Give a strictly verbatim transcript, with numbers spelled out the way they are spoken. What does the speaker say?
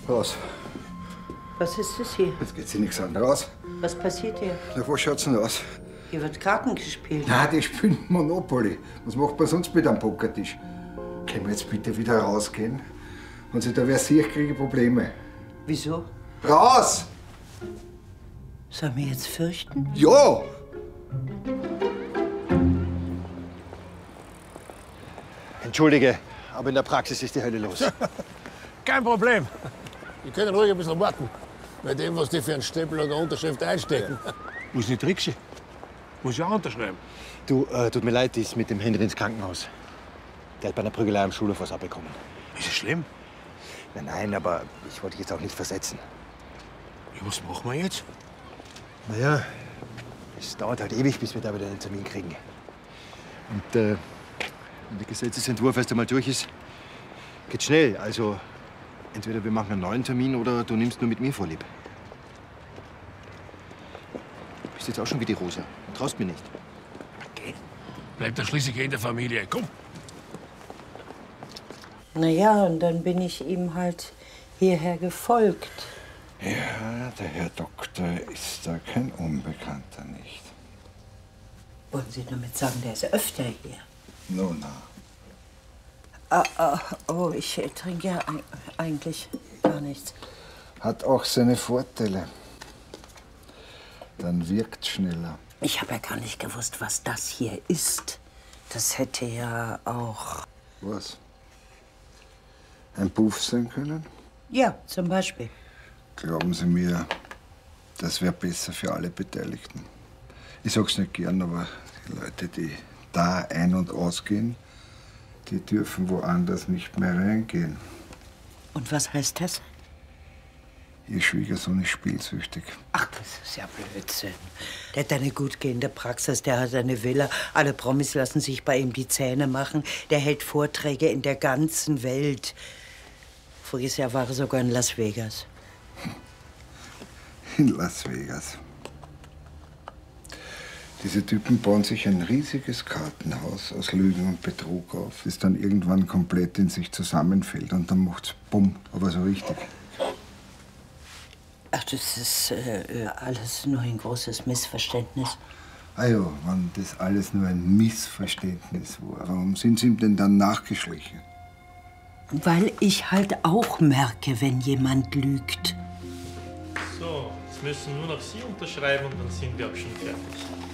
Raus. Was ist das hier? Jetzt geht sie nichts an. Raus. Was passiert hier? Na, wo schaut's denn aus? Hier wird Karten gespielt. Nein, die spielen Monopoly. Was macht man sonst mit einem Pokertisch? Können wir jetzt bitte wieder rausgehen? Wenn sie da wer sieht, kriege ich Probleme. Wieso? Raus! Sollen wir jetzt fürchten? Ja! Entschuldige, aber in der Praxis ist die Hölle los. Kein Problem. Die können ruhig ein bisschen warten. Bei dem, was die für einen Stempel oder Unterschrift einstecken. Ja. Muss nicht tricksen. Muss ja auch unterschreiben. Du, äh, tut mir leid, die ist mit dem Henry ins Krankenhaus. Der hat bei einer Prügelei am Schulhof was abbekommen. Ist es schlimm? Nein, nein, aber ich wollte dich jetzt auch nicht versetzen. Ja, was machen wir jetzt? Naja, es dauert halt ewig, bis wir da wieder einen Termin kriegen. Und äh, wenn der Gesetzesentwurf erst einmal durch ist, geht's schnell. Also entweder wir machen einen neuen Termin oder du nimmst nur mit mir Vorlieb. Du bist jetzt auch schon wie die Rosa. Du traust mir nicht. Geh. Bleibt doch schließlich in der Familie. Komm. Na ja, und dann bin ich ihm halt hierher gefolgt. Ja, der Herr Doktor ist da kein Unbekannter, nicht? Wollen Sie damit sagen, der ist öfter hier? No, na. Ah, ah, oh, ich trinke ja eigentlich gar nichts. Hat auch seine Vorteile. Dann wirkt schneller. Ich habe ja gar nicht gewusst, was das hier ist. Das hätte ja auch... Was? Ein Puff sein können? Ja, zum Beispiel. Glauben Sie mir, das wäre besser für alle Beteiligten. Ich sag's nicht gern, aber die Leute, die da ein- und ausgehen, die dürfen woanders nicht mehr reingehen. Und was heißt das? Ihr Schwiegersohn ist spielsüchtig. Ach, das ist ja Blödsinn. Der hat eine gut gehende Praxis, der hat eine Villa. Alle Promis lassen sich bei ihm die Zähne machen. Der hält Vorträge in der ganzen Welt. Voriges Jahr war er sogar in Las Vegas. In Las Vegas. Diese Typen bauen sich ein riesiges Kartenhaus aus Lügen und Betrug auf, das dann irgendwann komplett in sich zusammenfällt und dann macht's bumm, aber so richtig. Ach, das ist äh, alles nur ein großes Missverständnis. Ah ja, wenn das alles nur ein Missverständnis war, warum sind Sie ihm denn dann nachgeschlichen? Weil ich halt auch merke, wenn jemand lügt. So, jetzt müssen nur noch Sie unterschreiben und dann sind wir auch schon fertig.